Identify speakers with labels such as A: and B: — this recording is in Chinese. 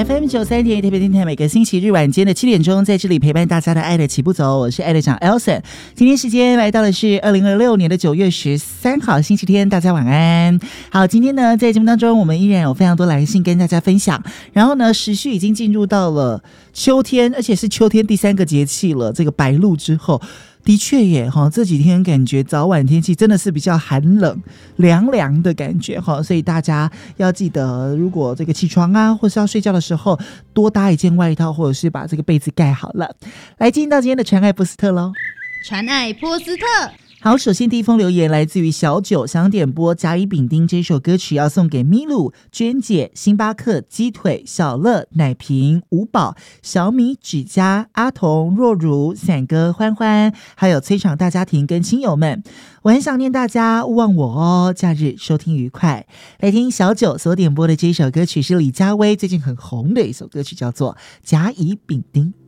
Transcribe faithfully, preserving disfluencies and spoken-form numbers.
A: F M 九三点一台北电台，每个星期日晚间的七点钟，在这里陪伴大家的爱的起步走，我是爱的长 Elson。今天时间来到的是二零二六年的九月十三号星期天，大家晚安。好，今天呢，在节目当中，我们依然有非常多来信跟大家分享。然后呢，时序已经进入到了秋天，而且是秋天第三个节气了，这个白露之后。的确耶，这几天感觉早晚天气真的是比较寒冷凉凉的感觉，所以大家要记得，如果这个起床啊或是要睡觉的时候多搭一件外套，或者是把这个被子盖好了。来进到今天的传爱波斯特咯。
B: 传爱波斯特。
A: 好，首先第一封留言来自于小九，想点播甲乙丙丁这首歌曲，要送给咪露、娟姐、星巴克、鸡腿、小乐、奶瓶、五宝、小米、指甲、阿童、若如、伞哥、欢欢，还有催场大家庭跟亲友们，我很想念大家，勿忘我哦，假日收听愉快。来听小九所点播的这一首歌曲是李佳薇最近很红的一首歌曲，叫做甲乙丙丁。